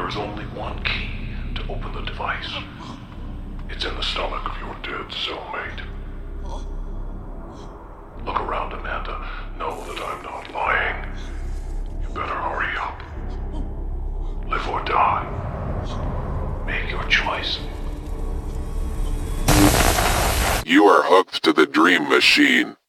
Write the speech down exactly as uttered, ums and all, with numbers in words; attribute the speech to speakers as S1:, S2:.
S1: There is only one key to open the device. It's in the stomach of your dead cellmate. Look around, Amanda. Know that I'm not lying. You better hurry up. Live or die. Make your choice.
S2: You are hooked to the Dream Machine.